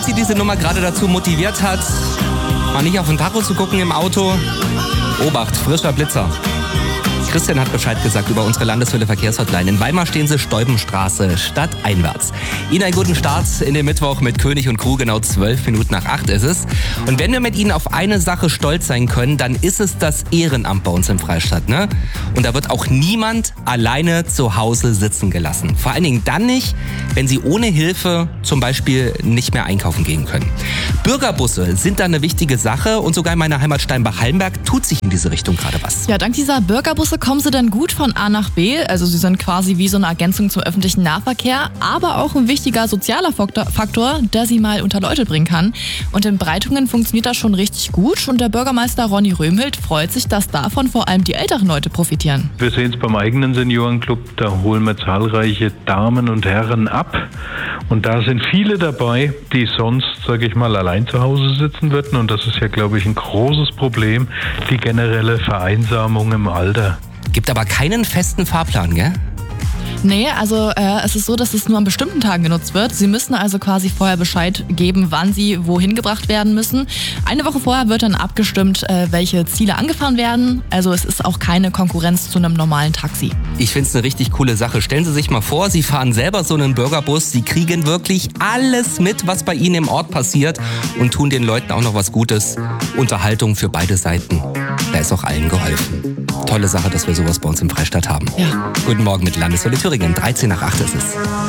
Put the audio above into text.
falls Sie diese Nummer gerade dazu motiviert hat, mal nicht auf den Tacho zu gucken im Auto, Obacht, frischer Blitzer. Christian hat Bescheid gesagt über unsere Landeshölle Verkehrshotline. In Weimar stehen Sie Stolpenstraße stadteinwärts. Ihnen einen guten Start in den Mittwoch mit König und Crew. Genau 12 Minuten nach 8 ist es. Und wenn wir mit Ihnen auf eine Sache stolz sein können, dann ist es das Ehrenamt bei uns im Freistaat. Ne? Und da wird auch niemand alleine zu Hause sitzen gelassen. Vor allen Dingen dann nicht, wenn Sie ohne Hilfe zum Beispiel nicht mehr einkaufen gehen können. Bürgerbusse sind da eine wichtige Sache und sogar in meiner Heimat Steinbach-Hallenberg tut sich in diese Richtung gerade was. Ja, dank dieser Bürgerbusse kommen Sie dann gut von A nach B. Also sie sind quasi wie so eine Ergänzung zum öffentlichen Nahverkehr, aber auch ein wichtiger sozialer Faktor, der Sie mal unter Leute bringen kann. Und in Breitungen funktioniert das schon richtig gut. Und der Bürgermeister Ronny Röhmhild freut sich, dass davon vor allem die älteren Leute profitieren. Wir sehen es beim eigenen Seniorenclub, da holen wir zahlreiche Damen und Herren ab. Und da sind viele dabei, die sonst, sage ich mal, allein zu Hause sitzen würden. Und das ist ja, glaube ich, ein großes Problem, die generelle Vereinsamung im Alter. Gibt aber keinen festen Fahrplan, gell? Nee, also es ist so, dass es nur an bestimmten Tagen genutzt wird. Sie müssen also quasi vorher Bescheid geben, wann Sie wohin gebracht werden müssen. Eine Woche vorher wird dann abgestimmt, welche Ziele angefahren werden. Also es ist auch keine Konkurrenz zu einem normalen Taxi. Ich finde es eine richtig coole Sache. Stellen Sie sich mal vor, Sie fahren selber so einen Bürgerbus. Sie kriegen wirklich alles mit, was bei Ihnen im Ort passiert und tun den Leuten auch noch was Gutes. Unterhaltung für beide Seiten. Da ist auch allen geholfen. Tolle Sache, dass wir sowas bei uns im Freistaat haben. Ja. Guten Morgen mit Landeshölle Thüringen. 13 nach 8 ist es.